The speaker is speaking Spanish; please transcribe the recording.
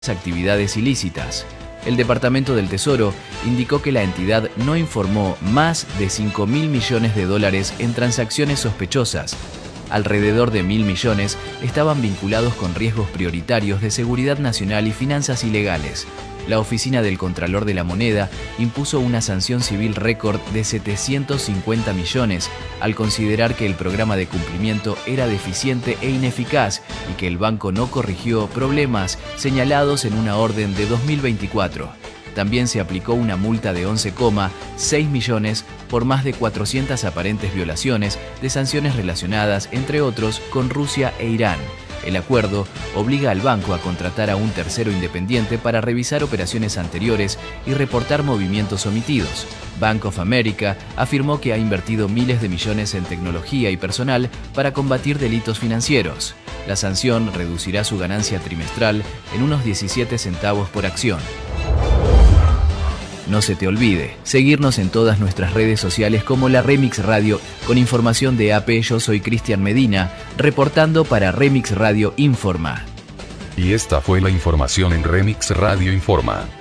actividades ilícitas. El Departamento del Tesoro indicó que la entidad no informó más de 5.000 millones de dólares en transacciones sospechosas. Alrededor de 1.000 millones estaban vinculados con riesgos prioritarios de seguridad nacional y finanzas ilegales. La Oficina del Contralor de la Moneda impuso una sanción civil récord de 750 millones al considerar que el programa de cumplimiento era deficiente e ineficaz y que el banco no corrigió problemas señalados en una orden de 2024. También se aplicó una multa de 11,6 millones por más de 400 aparentes violaciones de sanciones relacionadas, entre otros, con Rusia e Irán. El acuerdo obliga al banco a contratar a un tercero independiente para revisar operaciones anteriores y reportar movimientos omitidos. Bank of America afirmó que ha invertido miles de millones en tecnología y personal para combatir delitos financieros. La sanción reducirá su ganancia trimestral en unos 17 centavos por acción. No se te olvide seguirnos en todas nuestras redes sociales como la Remix Radio con información de AP. Yo soy Cristian Medina, reportando para Remix Radio Informa. Y esta fue la información en Remix Radio Informa.